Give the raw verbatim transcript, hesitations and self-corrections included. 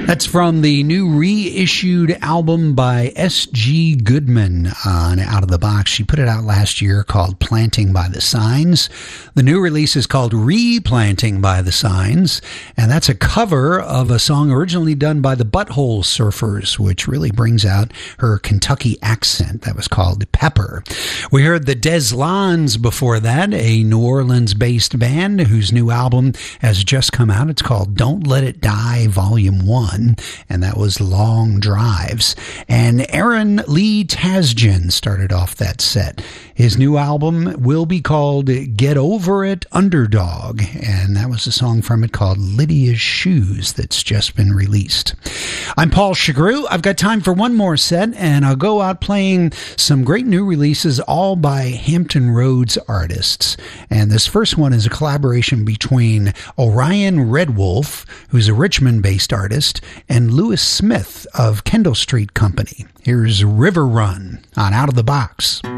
That's from the new reissued album by S G Goodman on Out of the Box. She put it out last year called Planting by the Signs. The new release is called Replanting by the Signs, and that's a cover of a song originally done by the Butthole Surfers, which really brings out her Kentucky accent. That was called Pepper. We heard the Des Lans before that, a New Orleans-based band whose new album has just come out. It's called Don't Let It Die Volume one, and that was Long Drives. And Aaron Lee Tasjan started off that set. His new album will be called Get Over It Underdog, and that was a song from it called Lydia's Shoes that's just been released. I'm Paul Chagru. I've got time for one more set, and I'll go out playing some great new releases, all by Hampton Roads artists. And this first one is a collaboration between Orion Red Wolf, who's a Richmond-based artist, and Lewis Smith of Kendall Street Company. Here's River Run on Out of the Box.